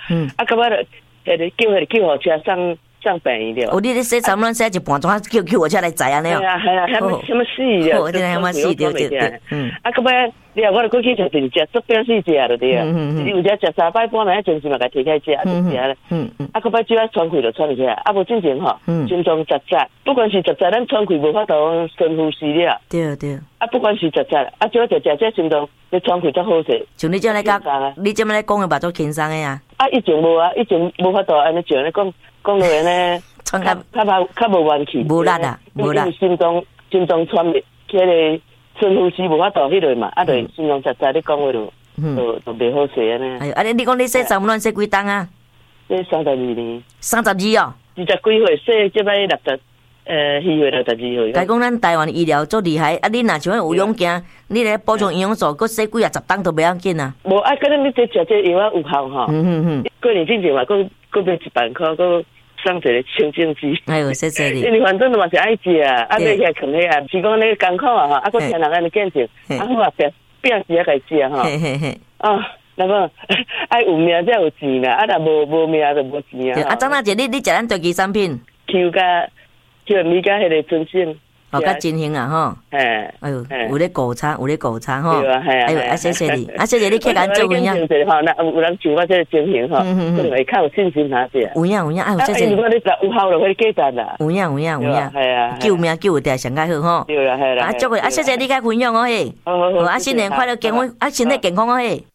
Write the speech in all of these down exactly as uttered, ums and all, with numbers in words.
嗯，啊，到尾就迄个叫迄个救护车送送病院了。 哦，你咧洗三轮洗一半钟，叫救护车来载安尼哦。 系啊系啊，什么什么死了？ 哦，真系什么死对对对。嗯。 啊，到尾你啊，我就过去食电食，足点死食就对啊。嗯嗯嗯。有只食三摆半暝，真是嘛，甲摕起食就食咧。嗯嗯。啊，到尾只要喘气就喘起来，啊无进前吼，心脏杂杂，不管是杂杂，咱喘气无法度深呼吸了。 对对。啊， 不管是杂杂，啊，只要食食这心脏，你喘气才好势。 像你这来讲，你这么来讲的嘛，足轻松的啊。 啊，以前无啊，以前无法度安尼像你讲讲落安尼。较较较较无元气， 无力啊，无力。 心脏心脏喘的，迄个深呼吸无法度迄类嘛，啊，对心脏杂杂，你讲话就就就袂好势安尼。 哎呦，啊，你讲你洗三轮洗几档啊？ 洗三十二年。 三十二哦。 二十几岁洗，即摆六十，呃，四岁六十二岁。 该讲咱台湾医疗足厉害，啊，你若像有勇劲，你咧补充营养素，佮洗几啊十档都袂要紧啊。 无啊，可能你这食这药啊有效吼。嗯嗯嗯。过年之前嘛，佮佮买一万块，佮。送一个清净机， 哎呦，谢谢你。 因为反正都嘛是爱食啊，啊买起来藏起啊，是讲那个艰苦啊哈，啊佮听人安尼见证，啊好啊，变变时啊家食哈。嘿嘿嘿。啊，那么爱有命才有钱啦，啊若无无命就无钱啊。 啊，张大姐，你你食咱第几产品 ？Q 加 Q 米加迄个真心。 哦，较真行啊，吼！哎，哎呦，有咧顾餐，有咧顾餐，吼！哎呦，啊谢谢你，啊谢谢你客咱做营养。 吼，那有人像我这个情形吼，可能会较有信心拿者。 有影有影，啊谢谢你。 如果你有效就可以价值啦。 有影有影有影，系啊，救命救得上较好吼。 对啦，系啦。 啊，祝佢啊谢谢你嘅分享哦嘿。好好好。啊新年快乐，健康啊身体健康哦嘿。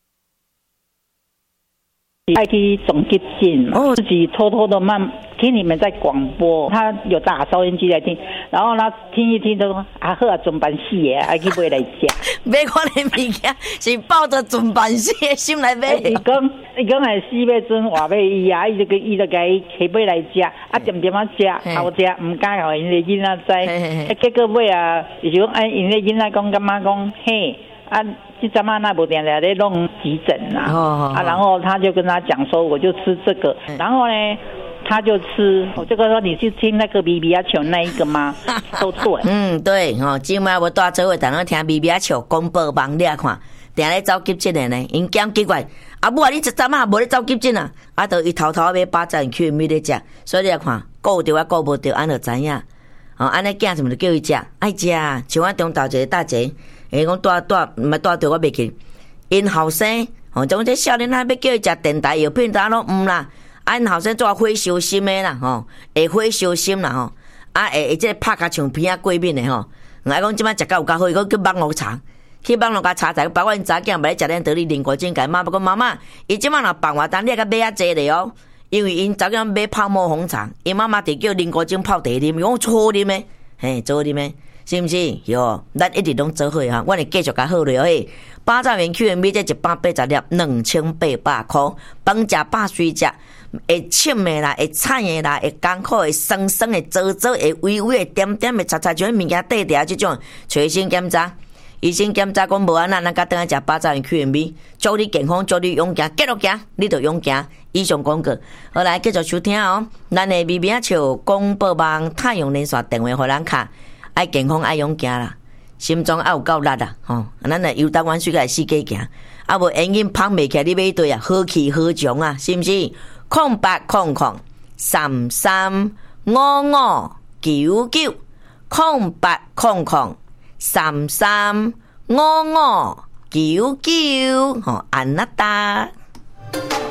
爱去总急诊，哦，自己偷偷的慢听你们在广播，他有打收音机来听，然后他听一听都说啊好啊，准办死的，爱去买来食。 买款的物件是抱着准办死的心来买。 伊讲伊讲系四月阵话买伊啊，伊就伊就甲伊起买来食，啊点点啊食，好食，唔敢互因个囡仔知，啊结果尾啊，伊就讲哎，因个囡仔讲干妈讲嘿。啊，这阵嘛那部电来咧弄急诊啦，哦、啊，然后他就跟他讲说，我就吃这个，嗯、然后呢，他就吃，我这个说你去听那个 B B 阿球那一个吗？都对， 嗯，对，吼、哦，今麦我带做伙，等下听 B B 阿球公布网了看，定咧走急诊的呢，因惊奇怪，啊母啊，你一阵嘛无咧走急诊啊，啊，都伊偷偷买八十去米咧食，所以你来看，顾着啊顾无着，安就知影，哦，安尼囝什么就叫伊食，爱食，像我中昼一个大姐。伊讲带带毋系带着我袂去，因后生吼，种这少年仔要叫伊食电台药品，咱拢毋啦。啊，因后生做火烧心的啦，吼，会火烧心啦，吼，啊，会会即个拍甲像片啊过敏的吼。我讲即摆食甲有较好，伊讲去网络查，去网络甲查查，包括因查囝袂咧食咱得哩灵果精解妈，不过妈妈，伊即摆若放活单，你甲买啊济咧哦，因为因查囝买泡沫红茶，因妈妈伫叫灵果精泡茶啉，讲错啉的，嘿，错啉的。是毋是？哟，咱一直拢做伙哈，我会继续甲好咧嘿。八十元 Q M B 这一百八十粒，两千八百块。饭食饱水食，会凊的啦，会菜的啦，会艰苦的、酸酸的、糟糟的、微微的、点点的、擦擦像物件缀伫啊，即种随身检查，医生检查讲无安那，咱甲等下食八十元 Q M B， 祝你健康，祝你勇敢，继续行，你就勇敢。以上广告，好来继续收听哦。咱的微微啊笑广播网太阳连线电话互咱卡。爱健康爱勇敢啦，心脏爱有够力啦，吼！咱来游台湾水个四界行，啊无永远捧袂起，你买对啊，好气好强啊，是毋是？空八空空三三五五九九，空八空空三三五五九九，吼，安那达。